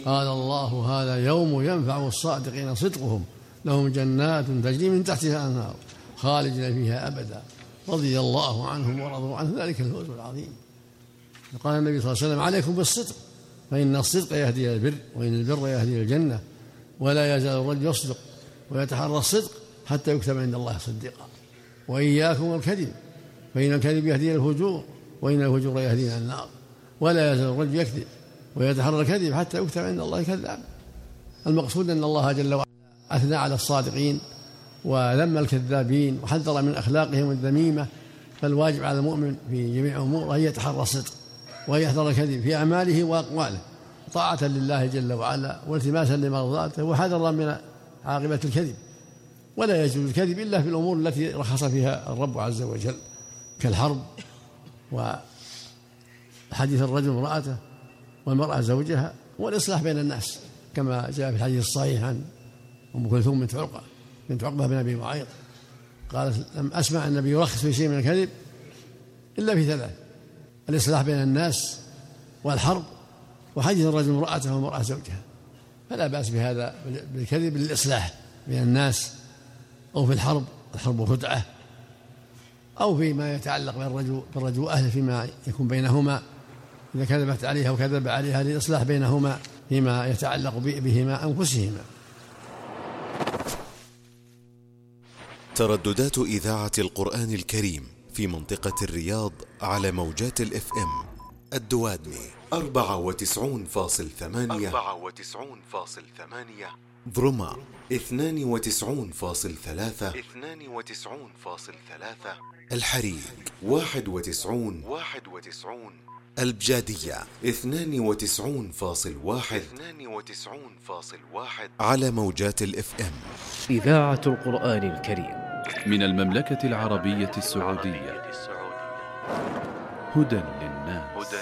قال الله: هذا يوم ينفع الصادقين صدقهم، لهم جنات تجري من تحتها أنهار خالدين فيها أبدا رضي الله عنهم ورضوا عنه ذلك الفوز العظيم. قال النبي صلى الله عليه وسلم: عليكم بالصدق فإن الصدق يهدي إلى البر وإن البر يهدي إلى الجنة، ولا يزال الرجل يصدق ويتحرى الصدق حتى يكتب عند الله صديقا. وإياكم والكذب فإن الكذب يهدي إلى الفجور وإن الفجور يهدي إلى النار، ولا يزال الرجل يكذب ويتحرى الكذب حتى يكتب عند الله كذابا. المقصود أن الله جل وعلا أثنى على الصادقين وذم الكذابين وحذر من أخلاقهم الذميمة، فالواجب على المؤمن في جميع أموره أن يتحرى الصدق ويحذر الكذب في أعماله وأقواله طاعة لله جل وعلا والتماسا لمرضاته وحذرا من عاقبة الكذب. ولا يجوز الكذب إلا في الأمور التي رخص فيها الرب عز وجل، كالحرب وحديث الرجل امرأته والمرأة زوجها والإصلاح بين الناس، كما جاء في الحديث الصحيح عن أم كلثوم بنت عقبة بن أبي معيط قالت: لم أسمع النبي يرخص في شيء من الكذب إلا في ثلاث: الإصلاح بين الناس والحرب وحديث الرجل امرأته والمرأة زوجها. فلا بأس بهذا بالكذب للإصلاح بين الناس، أو في الحرب خدعة، أو فيما يتعلق بالرجل وأهله فيما يكون بينهما، إذا كذبت عليها وكذب عليها للإصلاح بينهما فيما يتعلق بهما أنفسهما. ترددات إذاعة القرآن الكريم في منطقة الرياض على موجات الFM: الدوادمي 94.8، ضرما 92.3، الحريق 91، البجادية 92.1 على موجات الFM. إذاعة القرآن الكريم من المملكة العربية السعودية، هدى للناس.